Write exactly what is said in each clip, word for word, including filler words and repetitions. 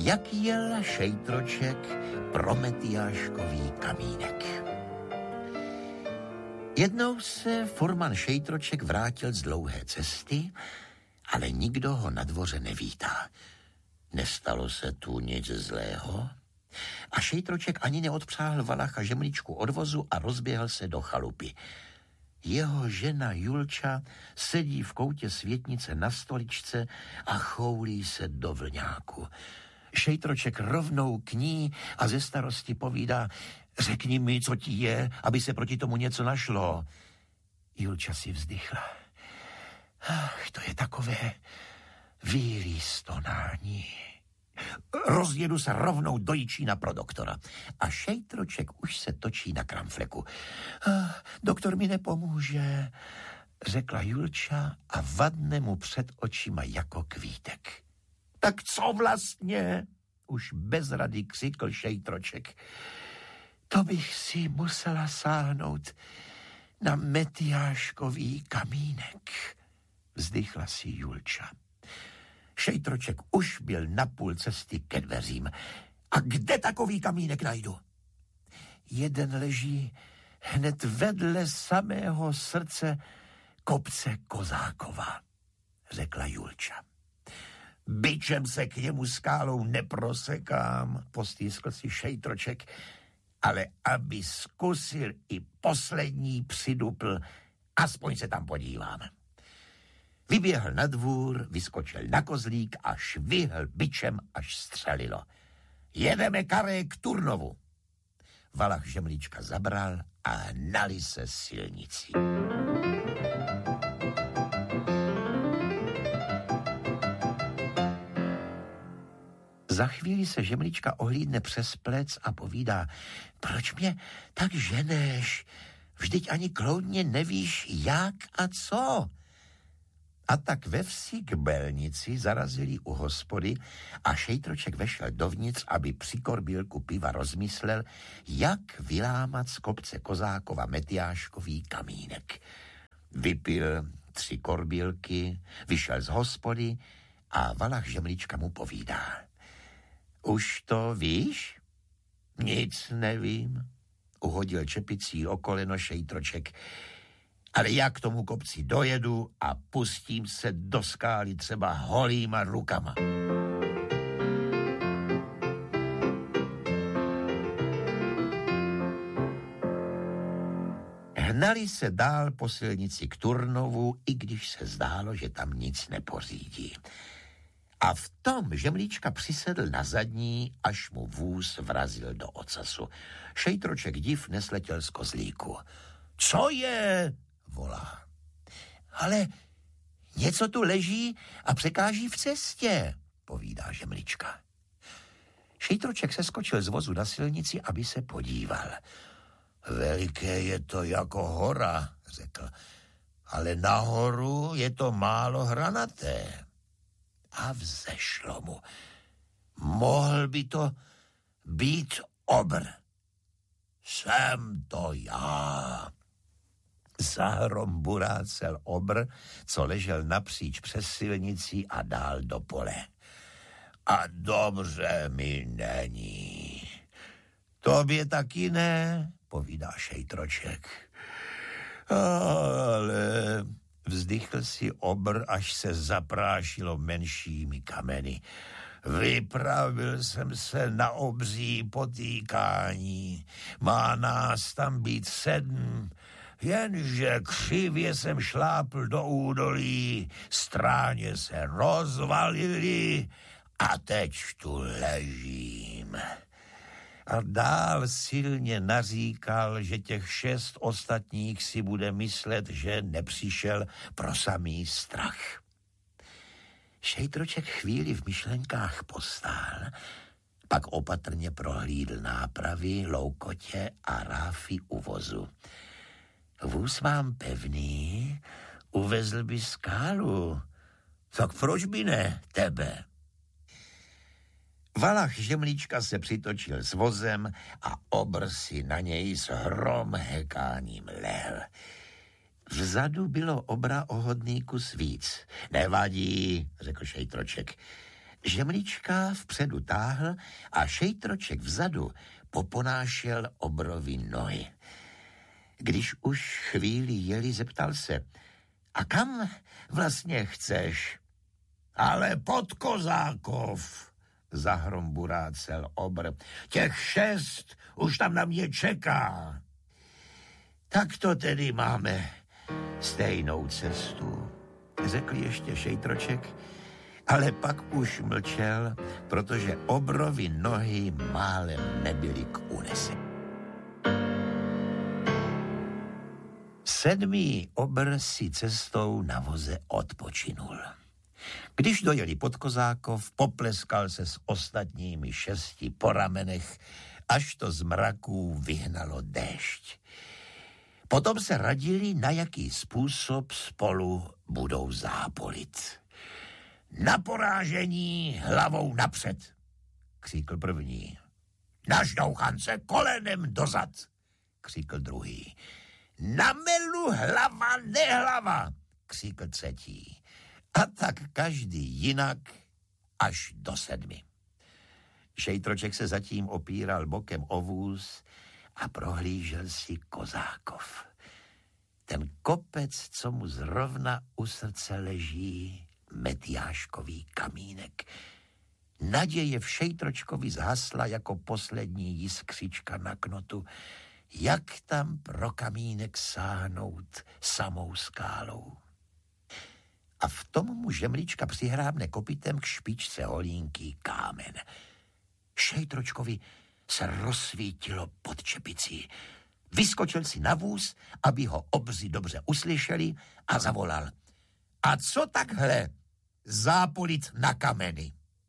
jak jel Šejtroček pro Metyáškový kamínek. Jednou se furman Šejtroček vrátil z dlouhé cesty, ale nikdo ho na dvoře nevítá. Nestalo se tu nic zlého a Šejtroček ani neodpřáhl Valacha Žemličku od vozu a rozběhl se do chalupy. Jeho žena Julča sedí v koutě světnice na stoličce a choulí se do vlňáku. Šejtroček rovnou k ní a ze starosti povídá: řekni mi, co ti je, aby se proti tomu něco našlo. Julča si vzdychla. Ach, to je takové vílý stonání. Rozjedu se rovnou do Jičína pro doktora. A Šejtroček už se točí na kramfleku. Ach, doktor mi nepomůže, řekla Julča a vadne mu před očima jako kvítek. Tak co vlastně? Už bez rady křikl Šejtroček. To bych si musela sáhnout na Metyáškový kamínek, vzdychla si Julča. Šejtroček už byl na půl cesty ke dveřím. A kde takový kamínek najdu? Jeden leží hned vedle samého srdce kopce Kozákova, řekla Julča. Bičem se k němu skálou neprosekám, postýskl si Šejtroček, ale aby zkusil i poslední přidupl, aspoň se tam podívám. Vyběhl na dvůr, vyskočil na kozlík a švihl bičem, až střelilo. Jedeme, Karé, k Turnovu. Valach Žemlička zabral a hnali se silnicí. Za chvíli se Žemlička ohlídne přes plec a povídá: proč mě tak ženeš? Vždyť ani kloudně nevíš, jak a co. A tak ve vsi k Belnici zarazili u hospody a Šejtroček vešel dovnitř, aby při korbílku piva rozmyslel, jak vylámat z kopce Kozákova Metyáškový kamínek. Vypil tři korbílky, vyšel z hospody a Valach Žemlička mu povídá: už to víš? Nic nevím, uhodil čepicí o koleno Šejtroček. Ale já k tomu kopci dojedu a pustím se do skály třeba holýma rukama. Hnali se dál po silnici k Turnovu, i když se zdálo, že tam nic nepořídí. A v tom Žemlička přisedl na zadní, až mu vůz vrazil do ocasu. Šejtroček div nesletěl z kozlíku. Co je? Volá. Ale něco tu leží a překáží v cestě, povídá Žemlička. Šejtroček se skočil z vozu na silnici, aby se podíval. Veliké je to jako hora, řekl, ale nahoru je to málo hranaté. A vzešlo mu. Mohl by to být obr. Jsem to já. Zahromburácel obr, co ležel napříč přes silnici a dál do pole. A dobře mi není. Tobě taky ne, povídá Šejtroček. Ale vzdychl si obr, až se zaprášilo menšími kameny. Vypravil jsem se na obří potýkání. Má nás tam být sedm, jenže křivě jsem šlápl do údolí, stráně se rozvalily a teď tu ležím. A dál silně naříkal, že těch šest ostatních si bude myslet, že nepřišel pro samý strach. Šejtroček chvíli v myšlenkách postál, pak opatrně prohlídl nápravy, loukotě a ráfy u vozu. Vůz mám pevný, uvezl by skálu. Tak proč by ne tebe? Valach Žemlička se přitočil s vozem a obr si na něj s hromhekáním lehl. Vzadu bylo obra o hodný kus víc. Nevadí, řekl Šejtroček. Žemlička vpředu táhl a Šejtroček vzadu poponášel obrovi nohy. Když už chvíli jeli, zeptal se: a kam vlastně chceš? Ale pod Kozákov, zahromburácel obr. Těch šest už tam na mě čeká. Tak to tedy máme stejnou cestu, řekl ještě Šejtroček, ale pak už mlčel, protože obrovi nohy málem nebyly k unesení. Sedmý obr si cestou na voze odpočinul. Když dojeli pod Kozákov, popleskal se s ostatními šesti po ramenech, až to z mraků vyhnalo déšť. Potom se radili, na jaký způsob spolu budou zápolit. Na porážení hlavou napřed, křikl první. Na ždouchance kolenem dozad, křikl druhý. Na melu hlava, nehlava, křikl třetí. A tak každý jinak až do sedmi. Šejtroček se zatím opíral bokem o vůz a prohlížel si Kozákov. Ten kopec, co mu zrovna u srdce leží, Metyáškový kamínek. Naděje v Šejtročkovi zhasla jako poslední jiskřička na knotu. Jak tam pro kamínek sáhnout samou skálou? A v tom mu Žemlička přihrábne kopitem k špičce holínky kámen. Šejtročkovi se rozsvítilo pod čepicí. Vyskočil si na vůz, aby ho obři dobře uslyšeli, a zavolal. A co takhle zápolit na kameny?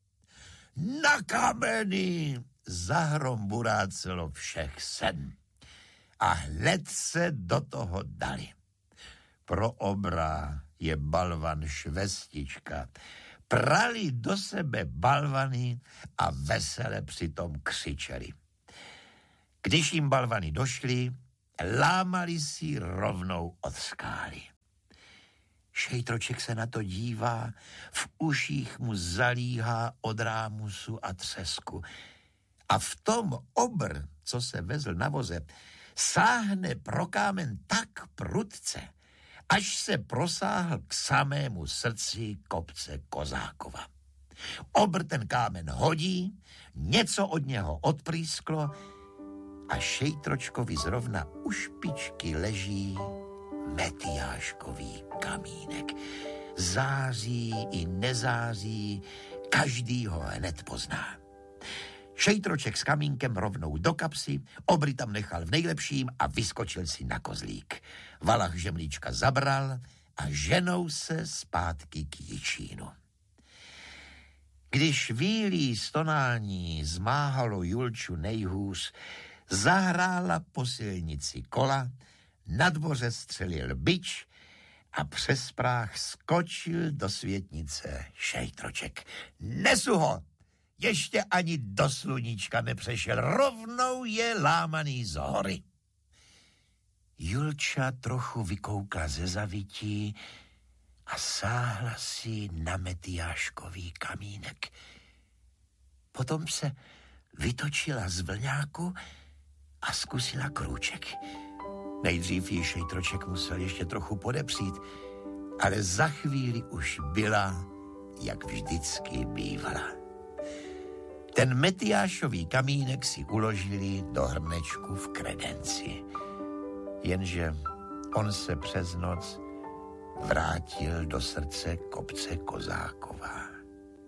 Na kameny, zahromburácelo všech sedm. A hned se do toho dali. Pro obra je balvan švestička. Prali do sebe balvany a vesele přitom křičeli. Když jim balvany došly, lámali si rovnou od skály. Šejtroček se na to dívá, v uších mu zalíhá od rámusu a třesku. A v tom obr, co se vezl na voze, sáhne pro kámen tak prudce, až se prosáhl k samému srdci kopce Kozákova. Obr ten kámen hodí, něco od něho odprýsklo a Šejtročkovi zrovna u špičky leží Metyáškový kamínek. Září i nezáří, každý ho hned pozná. Šejtroček s kamínkem rovnou do kapsy, obry tam nechal v nejlepším a vyskočil si na kozlík. Valach Žemlička zabral a ženou se zpátky k Jičínu. Když výlí stonání zmáhalo Julču nejhůř, zahrála po silnici kola, na dvoře střelil bič a přes práh skočil do světnice Šejtroček. Nesu ho! Ještě ani do sluníčka nepřešel, rovnou je lámaný z hory. Julča trochu vykoukla ze zavití a sáhla si na Metyáškový kamínek. Potom se vytočila z vlňáku a zkusila krůček. Nejdřív jí Šejtroček musel ještě trochu podepřít, ale za chvíli už byla, jak vždycky bývala. Ten Metyášový kamínek si uložili do hrnečku v kredenci. Jenže on se přes noc vrátil do srdce kopce Kozákova.